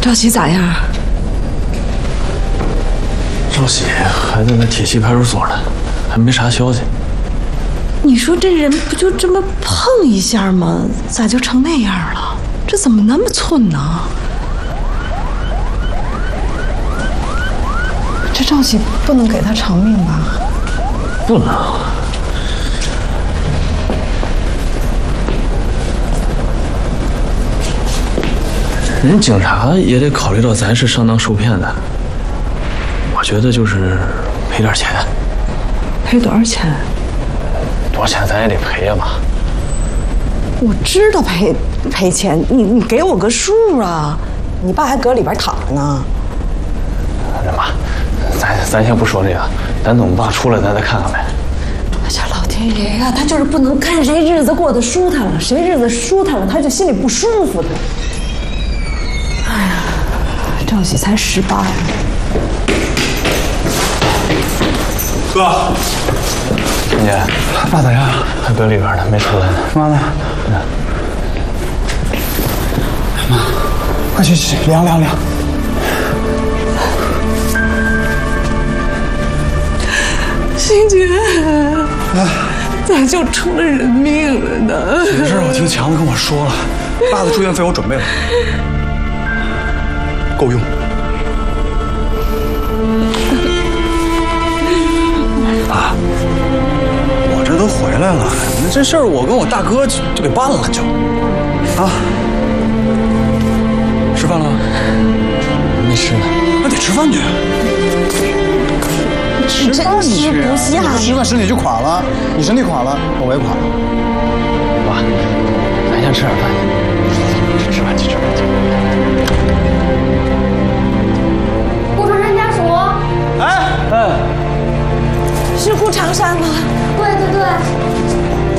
赵喜咋样？ 赵喜还在那铁西派出所呢，还没啥消息。 你说这人不就这么碰一下吗？咋就成那样了？这怎么那么寸呢？这赵喜不能给他偿命吧？ 不能。人警察也得考虑到咱是上当受骗的，我觉得就是赔点钱。 赔多少钱？ 多少钱咱也得赔呀嘛。 我知道赔钱，你给我个数啊！你爸还搁里边躺着呢。 那妈，咱先不说这个，咱等我爸出来咱再看看呗。 哎呀，老天爷呀，他就是不能看谁日子过得舒坦了，谁日子舒坦了，他就心里不舒服的。哎呀，赵喜才18。 哥， 陈姐， 爸咋样？ 还搁里边呢，没出来呢。 妈呢？妈，快去量。 欣姐，咋就出了人命了呢？ 这事我听强子跟我说了，爸的住院费我准备了，够用。爸，我这都回来了，那这事儿我跟我大哥就给办了就。啊，吃饭了？ 没吃呢。 那得吃饭去。吃饭去， 不下吃饭身体就垮了，你身体垮了，我也垮了。 爸，咱先吃点饭去。吃饭去。 顾长山家属。 哎， 是顾长山吗？ 对。